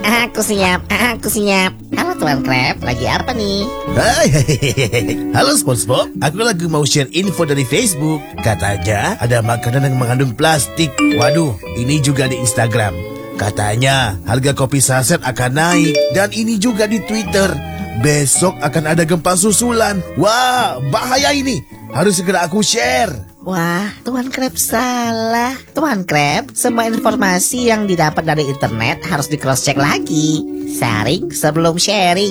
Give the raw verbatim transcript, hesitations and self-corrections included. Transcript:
Aku siap, aku siap. Halo Tuan Crab, lagi apa nih? Hai, halo SpongeBob, aku lagi mau share info dari Facebook. Katanya ada makanan yang mengandung plastik. Waduh, ini juga di Instagram. Katanya harga kopi saset akan naik. Dan ini juga di Twitter. Besok akan ada gempa susulan. Wah, bahaya ini. Harus segera aku share. Wah, Tuan Crab salah. Tuan Crab, semua informasi yang didapat dari internet harus di cross check lagi. Sharing sebelum sharing.